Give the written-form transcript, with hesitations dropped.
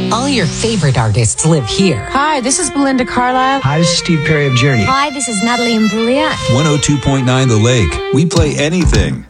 All your favorite artists live here. Hi, this is Belinda Carlisle. Hi, this is Steve Perry of Journey. Hi, this is Natalie Imbruglia. 102.9 The Lake. We play anything.